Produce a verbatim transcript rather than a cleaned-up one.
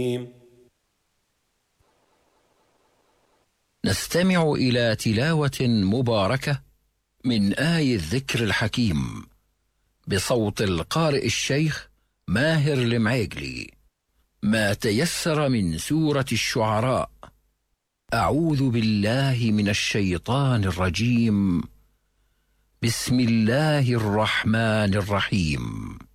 نستمع إلى تلاوة مباركة من آي الذكر الحكيم بصوت القارئ الشيخ ماهر المعيقلي. ما تيسر من سورة الشعراء. أعوذ بالله من الشيطان الرجيم. بسم الله الرحمن الرحيم.